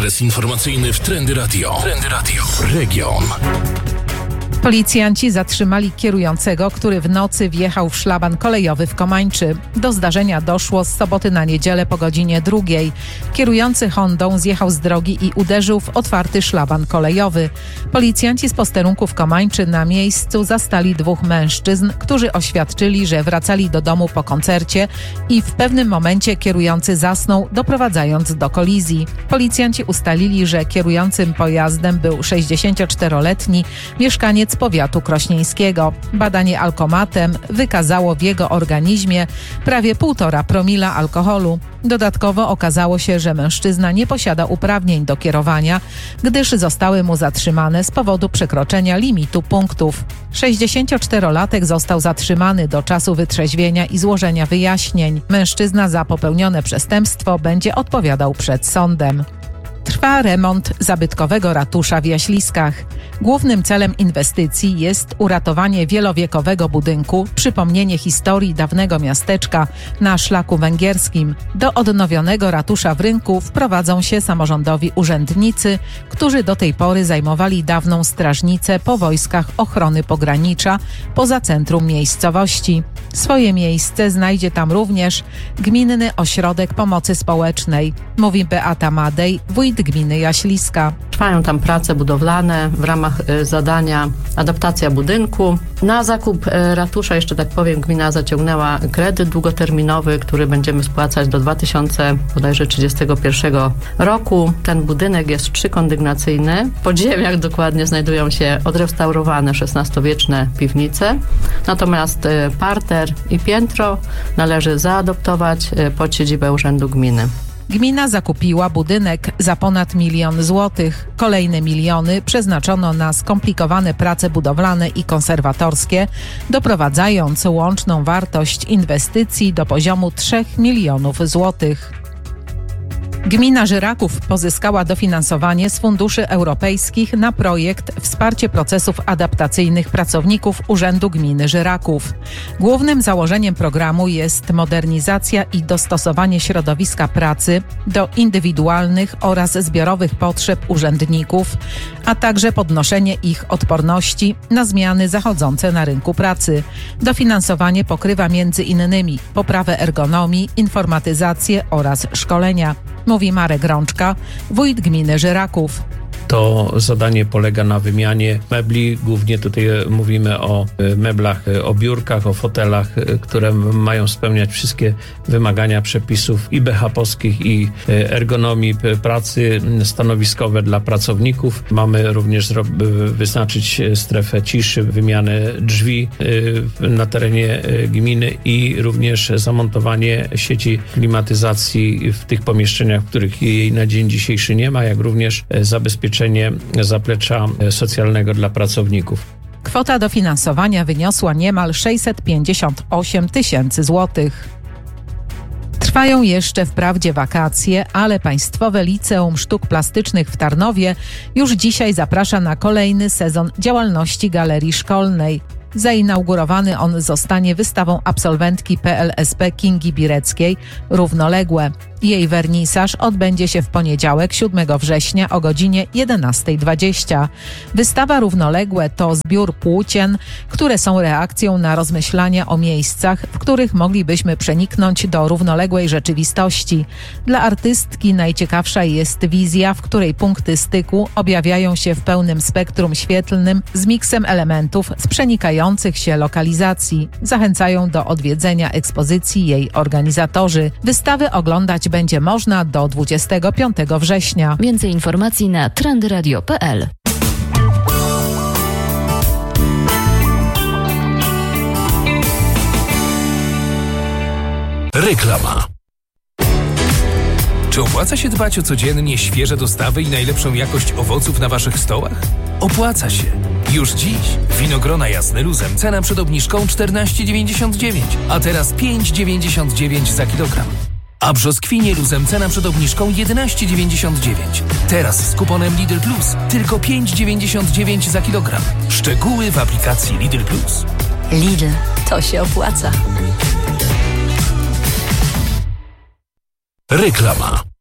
Ekspres informacyjny w Trendy Radio. Trendy Radio. Region. Policjanci zatrzymali kierującego, który w nocy wjechał w szlaban kolejowy w Komańczy. Do zdarzenia doszło z soboty na niedzielę po godzinie 2. Kierujący Hondą zjechał z drogi i uderzył w otwarty szlaban kolejowy. Policjanci z posterunku w Komańczy na miejscu zastali 2 mężczyzn, którzy oświadczyli, że wracali do domu po koncercie i w pewnym momencie kierujący zasnął, doprowadzając do kolizji. Policjanci ustalili, że kierującym pojazdem był 64-letni mieszkaniec powiatu krośnieńskiego. Badanie alkomatem wykazało w jego organizmie prawie 1,5 promila alkoholu. Dodatkowo okazało się, że mężczyzna nie posiada uprawnień do kierowania, gdyż zostały mu zatrzymane z powodu przekroczenia limitu punktów. 64-latek został zatrzymany do czasu wytrzeźwienia i złożenia wyjaśnień. Mężczyzna za popełnione przestępstwo będzie odpowiadał przed sądem. Trwa remont zabytkowego ratusza w Jaśliskach. Głównym celem inwestycji jest uratowanie wielowiekowego budynku, przypomnienie historii dawnego miasteczka na szlaku węgierskim. Do odnowionego ratusza w Rynku wprowadzą się samorządowi urzędnicy, którzy do tej pory zajmowali dawną strażnicę po wojskach ochrony pogranicza poza centrum miejscowości. Swoje miejsce znajdzie tam również Gminny Ośrodek Pomocy Społecznej, mówi Beata Madej, wójt gminy Jaśliska. Trwają tam prace budowlane w ramach zadania adaptacja budynku. Na zakup ratusza, jeszcze tak powiem, gmina zaciągnęła kredyt długoterminowy, który będziemy spłacać do 2031 roku. Ten budynek jest 3-kondygnacyjny. W podziemiach dokładnie znajdują się odrestaurowane XVI-wieczne piwnice. Natomiast parter i piętro należy zaadoptować pod siedzibę Urzędu Gminy. Gmina zakupiła budynek za ponad 1 000 000 złotych. Kolejne miliony przeznaczono na skomplikowane prace budowlane i konserwatorskie, doprowadzając łączną wartość inwestycji do poziomu 3 milionów złotych. Gmina Żyraków pozyskała dofinansowanie z funduszy europejskich na projekt Wsparcie procesów adaptacyjnych pracowników Urzędu Gminy Żyraków. Głównym założeniem programu jest modernizacja i dostosowanie środowiska pracy do indywidualnych oraz zbiorowych potrzeb urzędników, a także podnoszenie ich odporności na zmiany zachodzące na rynku pracy. Dofinansowanie pokrywa m.in. poprawę ergonomii, informatyzację oraz szkolenia, mówi Marek Rączka, wójt gminy Żyraków. To zadanie polega na wymianie mebli. Głównie tutaj mówimy o meblach, o biurkach, o fotelach, które mają spełniać wszystkie wymagania przepisów i BHP-owskich, i ergonomii pracy, stanowiskowe dla pracowników. Mamy również wyznaczyć strefę ciszy, wymianę drzwi na terenie gminy i również zamontowanie sieci klimatyzacji w tych pomieszczeniach, w których jej na dzień dzisiejszy nie ma, jak również zabezpieczenie zaplecza socjalnego dla pracowników. Kwota dofinansowania wyniosła niemal 658 000 złotych. Trwają jeszcze wprawdzie wakacje, ale Państwowe Liceum Sztuk Plastycznych w Tarnowie już dzisiaj zaprasza na kolejny sezon działalności galerii szkolnej. Zainaugurowany on zostanie wystawą absolwentki PLSP Kingi Bireckiej Równoległe. Jej wernisaż odbędzie się w poniedziałek 7 września o godzinie 11:20. Wystawa Równoległe to zbiór płócien, które są reakcją na rozmyślania o miejscach, w których moglibyśmy przeniknąć do równoległej rzeczywistości. Dla artystki najciekawsza jest wizja, w której punkty styku objawiają się w pełnym spektrum świetlnym z miksem elementów z przenikających się lokalizacji. Zachęcają do odwiedzenia ekspozycji jej organizatorzy. Wystawy oglądać będzie można do 25 września. Więcej informacji na trendyradio.pl. Reklama. Czy opłaca się dbać o codziennie świeże dostawy i najlepszą jakość owoców na Waszych stołach? Opłaca się. Już dziś winogrona jasne luzem cena przed obniżką 14,99, a teraz 5,99 za kilogram. A brzoskwinie luzem cena przed obniżką 11,99. Teraz z kuponem Lidl Plus tylko 5,99 za kilogram. Szczegóły w aplikacji Lidl Plus. Lidl, to się opłaca. Reklama.